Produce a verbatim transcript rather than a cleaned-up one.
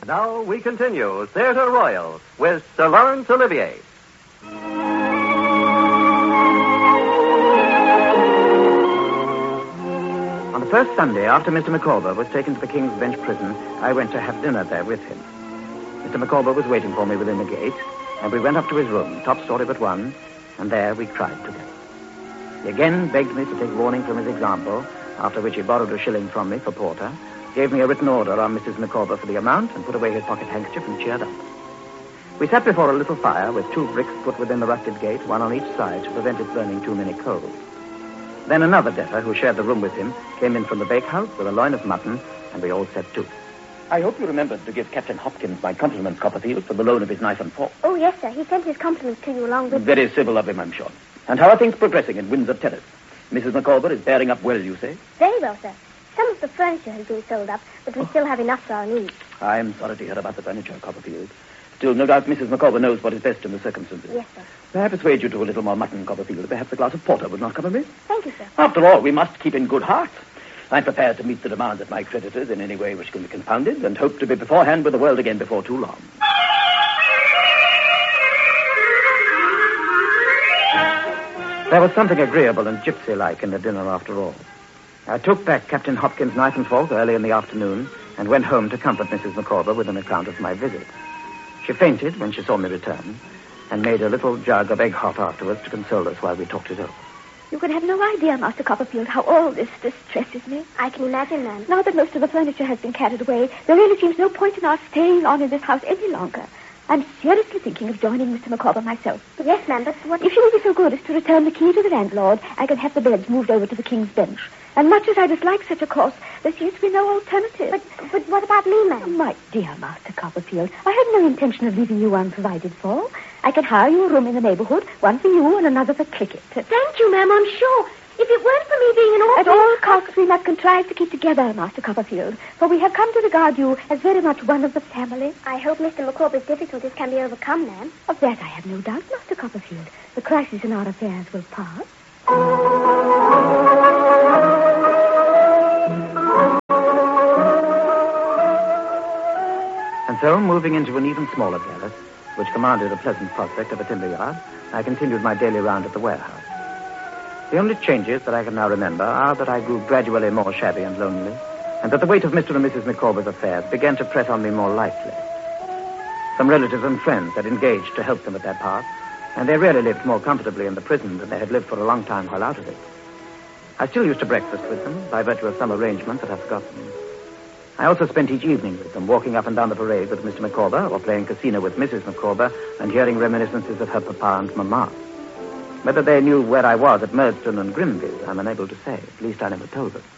Now we continue Theatre Royal with Sir Laurence Olivier. On the first Sunday after Mister Micawber was taken to the King's Bench prison, I went to have dinner there with him. Mister Micawber was waiting for me within the gate, and we went up to his room, top story but one, and there we cried together. He again begged me to take warning from his example, after which he borrowed a shilling from me for porter, gave me a written order on Missus Micawber for the amount, and put away his pocket handkerchief and cheered up. We sat before a little fire with two bricks put within the rusted gate, one on each side to prevent it burning too many coals. Then another debtor who shared the room with him came in from the bakehouse with a loin of mutton, and we all set to. I hope you remembered to give Captain Hopkins my compliments, Copperfield, for the loan of his knife and fork. Oh, yes, sir. He sent his compliments to you along with... Very civil of him, I'm sure. And how are things progressing in Windsor Terrace? Missus Micawber is bearing up well, you say? Very well, sir. Some of the furniture has been sold up, but we oh. still have enough for our needs. I'm sorry to hear about the furniture, Copperfield. Still, no doubt Missus Micawber knows what is best in the circumstances. Yes, sir. May I persuade you to a little more mutton, Copperfield? Perhaps a glass of porter would not come amiss? Thank you, sir. After all, we must keep in good heart. I'm prepared to meet the demands of my creditors in any way which can be confounded, and hope to be beforehand with the world again before too long. There was something agreeable and gypsy-like in the dinner after all. I took back Captain Hopkins' knife and fork early in the afternoon and went home to comfort Missus Micawber with an account of my visit. She fainted when she saw me return and made a little jug of egg hot afterwards to console us while we talked it over. You can have no idea, Master Copperfield, how all this distresses me. I can imagine, ma'am. Now that most of the furniture has been carried away, there really seems no point in our staying on in this house any longer. I'm seriously thinking of joining Mister Micawber myself. Yes, ma'am, but what... If you will be so good as to return the key to the landlord, I can have the beds moved over to the King's Bench. And much as I dislike such a course, there seems to be no alternative. But, but what about me, ma'am? Oh, my dear Master Copperfield, I have no intention of leaving you unprovided for. I can hire you a room in the neighborhood, one for you and another for Cricket. Thank you, ma'am, I'm sure. If it weren't for me being an orphan... At all costs, we must contrive to keep together, Master Copperfield, for we have come to regard you as very much one of the family. I hope Mister Micawber's difficulties can be overcome, ma'am. Of that I have no doubt, Master Copperfield. The crisis in our affairs will pass. And so, moving into an even smaller garret, which commanded a pleasant prospect of a timber yard, I continued my daily round at the warehouse. The only changes that I can now remember are that I grew gradually more shabby and lonely, and that the weight of Mister and Missus Micawber's affairs began to press on me more lightly. Some relatives and friends had engaged to help them at their part, and they really lived more comfortably in the prison than they had lived for a long time while out of it. I still used to breakfast with them, by virtue of some arrangement that I've forgotten. I also spent each evening with them, walking up and down the parade with Mister Micawber, or playing casino with Missus Micawber, and hearing reminiscences of her papa and mamma. Whether they knew where I was at Murdstone and Grimby, I'm unable to say. At least I never told them.